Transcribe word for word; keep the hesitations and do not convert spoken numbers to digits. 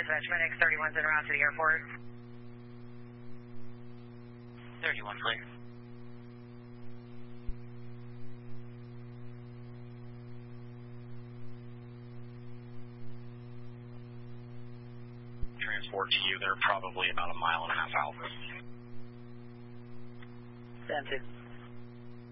Dispatch, Med X thirty-one's en route to the airport. thirty-one, clear. Transport to you, they're probably about a mile and a half out. Stand two.